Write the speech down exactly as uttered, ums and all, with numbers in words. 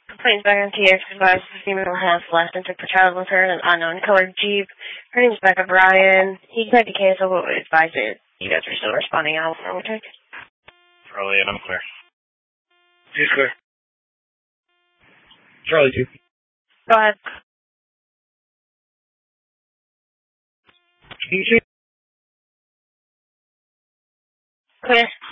Planes back on T X advised the female has left and took the child with her in an unknown colored Jeep. Her name is Becca Bryan. He tried to cancel, but we advised it. You guys are still responding out. We'll take Charlie, and I'm clear. He's clear. Charlie, two. Go ahead. Can you see? Clear.